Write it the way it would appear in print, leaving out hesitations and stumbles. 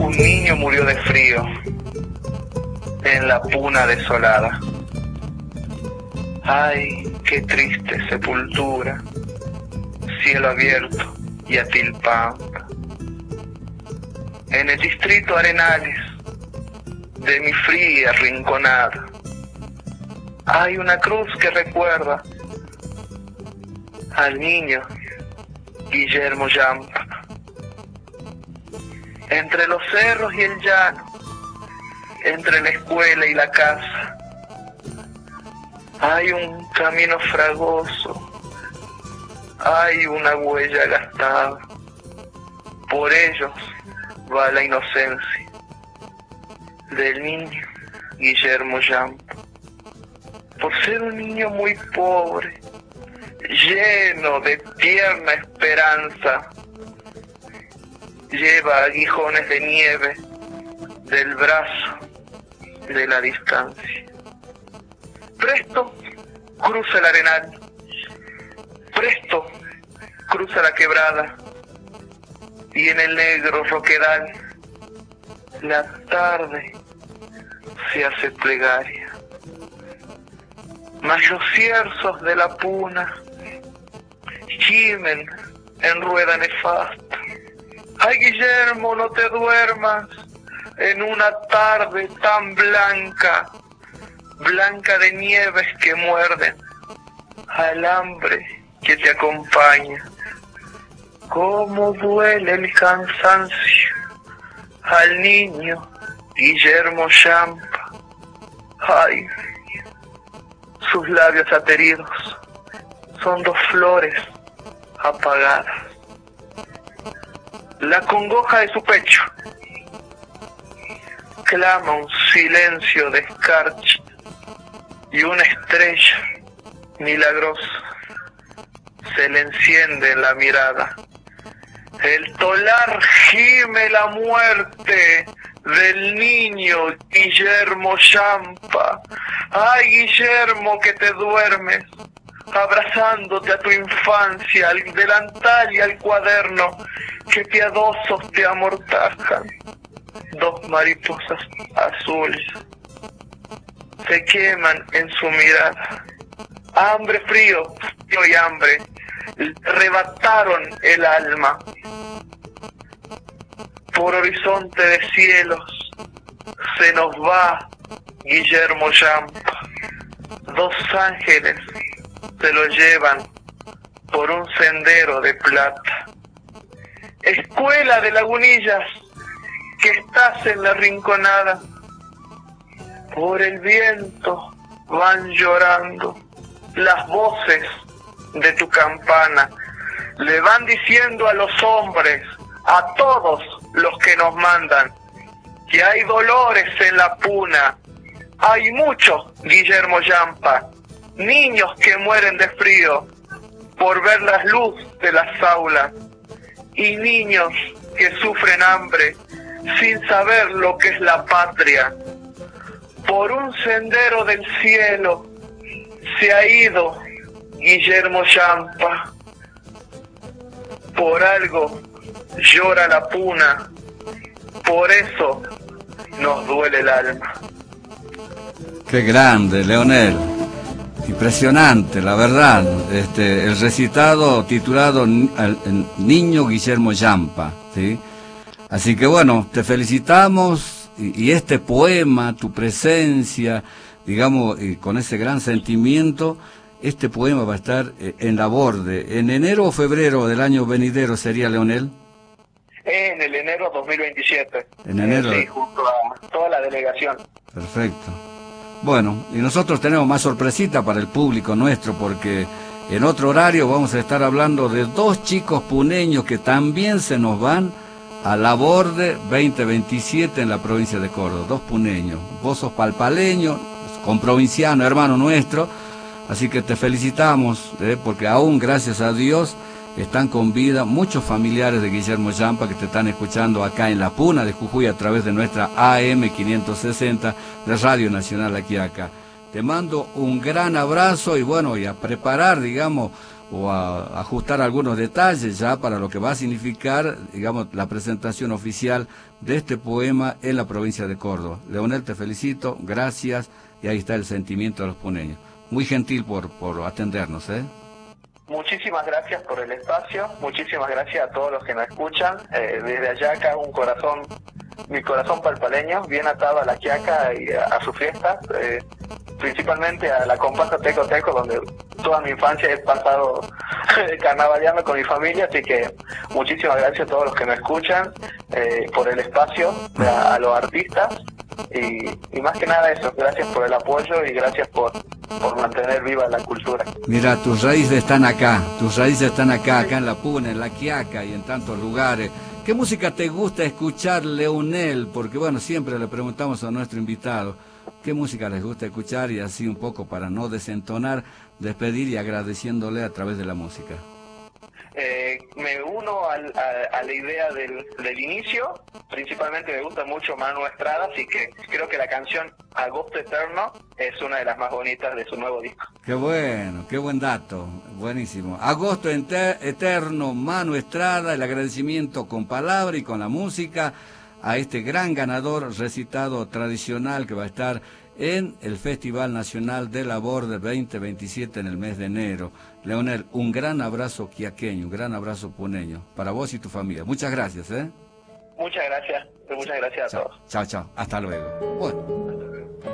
Un niño murió de frío en la puna desolada. Ay, qué triste sepultura, cielo abierto y Atilpampa. En el distrito Arenales de mi fría rinconada hay una cruz que recuerda al niño Guillermo Yampa. Entre los cerros y el llano, entre la escuela y la casa, hay un camino fragoso, hay una huella gastada. Por ellos va la inocencia del niño Guillermo Yampa. Por ser un niño muy pobre, lleno de tierna esperanza, lleva aguijones de nieve del brazo de la distancia. Presto cruza el arenal, presto cruza la quebrada, y en el negro roquedal la tarde se hace plegaria. Mas los cierzos de la puna gimen en rueda nefasta. Ay, Guillermo, no te duermas en una tarde tan blanca, blanca de nieves que muerden al hambre que te acompaña. Cómo duele el cansancio al niño Guillermo Yampa. Ay, sus labios ateridos son dos flores apagadas. La congoja de su pecho clama un silencio de escarcha, y una estrella milagrosa se le enciende en la mirada. El tolar gime la muerte del niño Guillermo Yampa. Ay, Guillermo, que te duermes abrazándote a tu infancia, al delantal y al cuaderno que piadosos te amortajan. Dos mariposas azules se queman en su mirada. Hambre, frío y hambre arrebataron el alma. Por horizonte de cielos se nos va Guillermo Yampa. Dos ángeles se lo llevan por un sendero de plata. Escuela de Lagunillas, que estás en la rinconada, por el viento van llorando las voces de tu campana. Le van diciendo a los hombres, a todos los que nos mandan, que hay dolores en la puna. Hay muchos, Guillermo Yampa, niños que mueren de frío por ver la luz de las aulas, y niños que sufren hambre sin saber lo que es la patria. Por un sendero del cielo se ha ido Guillermo Yampa. Por algo llora la puna, por eso nos duele el alma. Qué grande, Leonel. Impresionante, la verdad. El recitado titulado El niño Guillermo Yampa, ¿sí? Así que bueno, te felicitamos, y este poema, tu presencia, digamos, y con ese gran sentimiento, este poema va a estar en la Borde. ¿En enero o febrero del año venidero sería, Leonel? En el enero 2027. En enero. Sí, junto a toda la delegación. Perfecto. Bueno, y nosotros tenemos más sorpresita para el público nuestro, porque en otro horario vamos a estar hablando de dos chicos puneños que también se nos van a la Borde 2027 en la provincia de Córdoba. Dos puneños. Vos sos palpaleño, comprovinciano, hermano nuestro, así que te felicitamos, porque aún, gracias a Dios, están con vida muchos familiares de Guillermo Yampa que te están escuchando acá en la Puna de Jujuy a través de nuestra AM 560 de Radio Nacional aquí acá. Te mando un gran abrazo y bueno, y a preparar, digamos, o a ajustar algunos detalles ya para lo que va a significar, digamos, la presentación oficial de este poema en la provincia de Córdoba. Leonel, te felicito, gracias, y ahí está el sentimiento de los puneños. Muy gentil por atendernos, ¿eh? Muchísimas gracias por el espacio, muchísimas gracias a todos los que nos escuchan. Desde Ayaca, mi corazón palpaleño, bien atado a la quiaca y a sus fiestas, principalmente a la comparsa Teco Teco, donde toda mi infancia he pasado carnavaleando con mi familia, así que muchísimas gracias a todos los que nos escuchan, por el espacio, a los artistas, y más que nada eso, gracias por el apoyo y gracias por mantener viva la cultura. Mira, tus raíces están acá en la Puna, en la Quiaca y en tantos lugares. ¿Qué música te gusta escuchar, Leonel? Porque bueno, siempre le preguntamos a nuestro invitado, ¿qué música les gusta escuchar? Y así un poco para no desentonar, despedir y agradeciéndole a través de la música. Me uno a la idea del inicio. Principalmente me gusta mucho Manu Estrada, así que creo que la canción Agosto Eterno es una de las más bonitas de su nuevo disco. Qué bueno, qué buen dato, buenísimo. Agosto Eterno, Manu Estrada, el agradecimiento con palabra y con la música a este gran ganador recitado tradicional que va a estar en el Festival Nacional de Labor del 2027 en el mes de enero. Leonel, un gran abrazo quiaqueño, un gran abrazo puneño, para vos y tu familia. Muchas gracias, ¿eh? Muchas gracias a todos. Chao, chao, hasta luego. Bueno.